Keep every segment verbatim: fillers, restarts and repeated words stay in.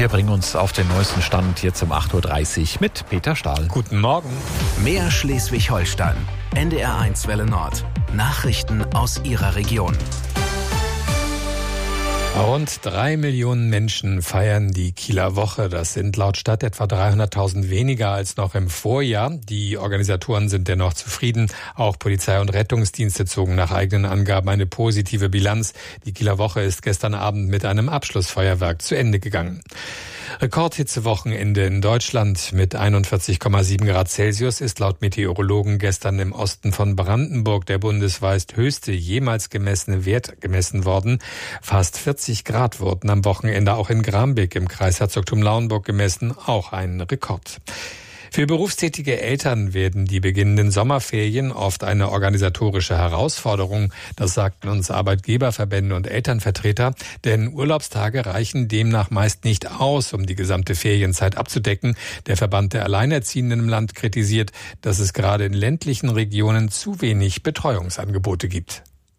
Wir bringen uns auf den neuesten Stand jetzt um acht Uhr dreißig mit Peter Stahl. Guten Morgen. Mehr Schleswig-Holstein. N D R eins Welle Nord. Nachrichten aus Ihrer Region. Rund drei Millionen Menschen feiern die Kieler Woche. Das sind laut Stadt etwa dreihunderttausend weniger als noch im Vorjahr. Die Organisatoren sind dennoch zufrieden. Auch Polizei und Rettungsdienste zogen nach eigenen Angaben eine positive Bilanz. Die Kieler Woche ist gestern Abend mit einem Abschlussfeuerwerk zu Ende gegangen. Rekordhitzewochenende in Deutschland mit einundvierzig Komma sieben Grad Celsius ist laut Meteorologen gestern im Osten von Brandenburg der bundesweit höchste jemals gemessene Wert gemessen worden. Fast vierzig Grad wurden am Wochenende auch in Grambeck im Kreis Herzogtum Lauenburg gemessen, auch ein Rekord. Für berufstätige Eltern werden die beginnenden Sommerferien oft eine organisatorische Herausforderung. Das sagten uns Arbeitgeberverbände und Elternvertreter. Denn Urlaubstage reichen demnach meist nicht aus, um die gesamte Ferienzeit abzudecken. Der Verband der Alleinerziehenden im Land kritisiert, dass es gerade in ländlichen Regionen zu wenig Betreuungsangebote gibt.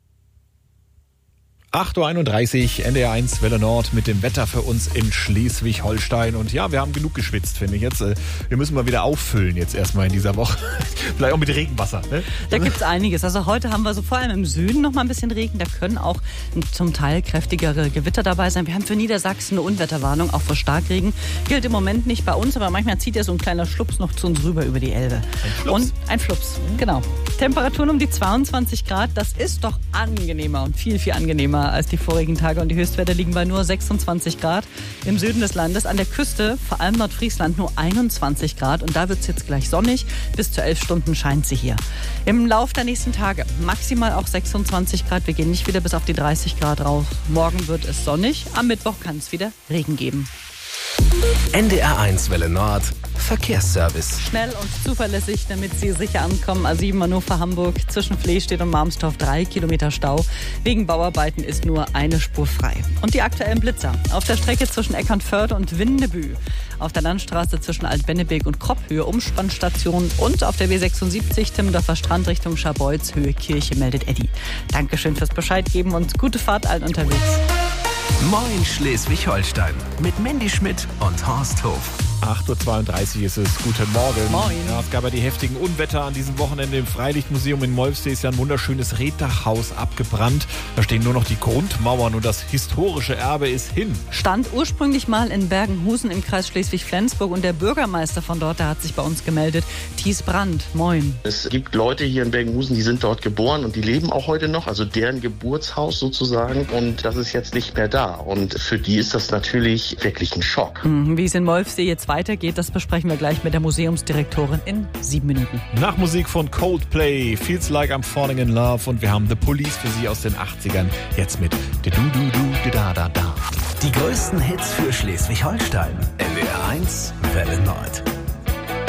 acht Uhr einunddreißig, N D R eins Welle Nord mit dem Wetter für uns in Schleswig-Holstein. Und ja, wir haben genug geschwitzt, finde ich jetzt. Wir müssen mal wieder auffüllen jetzt erstmal in dieser Woche. Vielleicht auch mit Regenwasser. Ne? Da gibt's einiges. Also heute haben wir so vor allem im Süden noch mal ein bisschen Regen. Da können auch zum Teil kräftigere Gewitter dabei sein. Wir haben für Niedersachsen eine Unwetterwarnung, auch vor Starkregen. Gilt im Moment nicht bei uns, aber manchmal zieht ja so ein kleiner Schlups noch zu uns rüber über die Elbe. Ein Flups. Und ein Flups, genau. Temperaturen um die zweiundzwanzig Grad, das ist doch angenehmer und viel, viel angenehmer als die vorigen Tage. Und die Höchstwerte liegen bei nur sechsundzwanzig Grad. Im Süden des Landes, an der Küste, vor allem Nordfriesland, nur einundzwanzig Grad. Und da wird es jetzt gleich sonnig. Bis zu elf Stunden scheint sie hier. Im Lauf der nächsten Tage maximal auch sechsundzwanzig Grad. Wir gehen nicht wieder bis auf die dreißig Grad raus. Morgen wird es sonnig. Am Mittwoch kann es wieder Regen geben. N D R eins Welle Nord. Verkehrsservice. Schnell und zuverlässig, damit Sie sicher ankommen. A sieben Hannover-Hamburg. Zwischen Flehstedt und Marmstorf drei Kilometer Stau. Wegen Bauarbeiten ist nur eine Spur frei. Und die aktuellen Blitzer. Auf der Strecke zwischen Eckernförde und Windebü. Auf der Landstraße zwischen Altbennebeek und Kropphöhe Umspannstation. Und auf der B sechsundsiebzig Timmendorfer Strand Richtung Scharbeutz Höhe Kirche, meldet Eddie. Dankeschön fürs Bescheid geben und gute Fahrt allen unterwegs. Moin Schleswig-Holstein mit Mandy Schmidt und Horst Hof. acht Uhr zweiunddreißig ist es. Guten Morgen. Moin. Ja, es gab ja die heftigen Unwetter an diesem Wochenende. Im Freilichtmuseum in Molfsee ist ja ein wunderschönes Reddachhaus abgebrannt. Da stehen nur noch die Grundmauern und das historische Erbe ist hin. Stand ursprünglich mal in Bergenhusen im Kreis Schleswig-Flensburg und der Bürgermeister von dort, der hat sich bei uns gemeldet. Thies Brandt, moin. Es gibt Leute hier in Bergenhusen, die sind dort geboren und die leben auch heute noch, also deren Geburtshaus sozusagen, und das ist jetzt nicht mehr da. Und für die ist das natürlich wirklich ein Schock. Wie es in Molfsee jetzt weitergeht, das besprechen wir gleich mit der Museumsdirektorin in sieben Minuten. Nach Musik von Coldplay, Feels Like I'm Falling in Love, und wir haben The Police für Sie aus den achtzigern. Jetzt mit Du Du Du Da Da Da. Die größten Hits für Schleswig-Holstein. N D R eins Welle Nord.